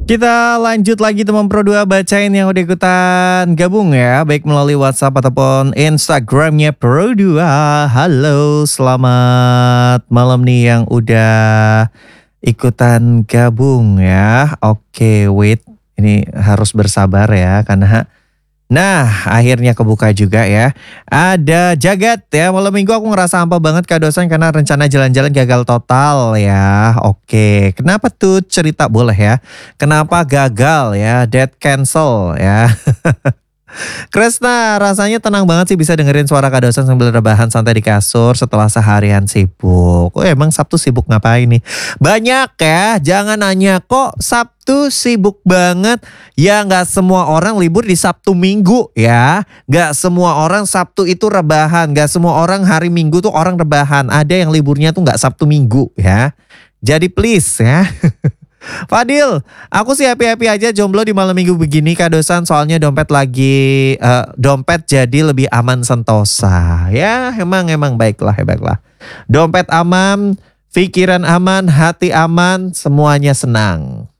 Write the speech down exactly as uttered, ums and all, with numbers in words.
Kita lanjut lagi teman Pro dua bacain yang udah ikutan gabung ya. Baik melalui WhatsApp ataupun Instagramnya Pro dua. Halo, selamat malam nih yang udah ikutan gabung ya. Oke, wait. Ini harus bersabar ya karena nah, akhirnya kebuka juga ya. Ada Jagat ya. Malam minggu aku ngerasa hampa banget Kak Dosan karena rencana jalan-jalan gagal total ya. Oke, kenapa tuh cerita boleh ya? Kenapa gagal ya? Dead cancel ya. Kresna, rasanya tenang banget sih bisa dengerin suara Kak Dosan sambil rebahan santai di kasur setelah seharian sibuk. Oh emang Sabtu sibuk ngapain nih? Banyak ya, jangan nanya kok Sabtu sibuk banget. Ya nggak semua orang libur di Sabtu Minggu ya. Nggak semua orang Sabtu itu rebahan. Nggak semua orang hari Minggu tuh orang rebahan. Ada yang liburnya tuh nggak Sabtu Minggu ya. Jadi please ya. Fadil, aku sih happy-happy aja jomblo di malam minggu begini Kak Dosan. Soalnya dompet lagi, uh, dompet jadi lebih aman sentosa. Ya emang, emang baiklah, baiklah. Dompet aman, pikiran aman, hati aman, semuanya senang.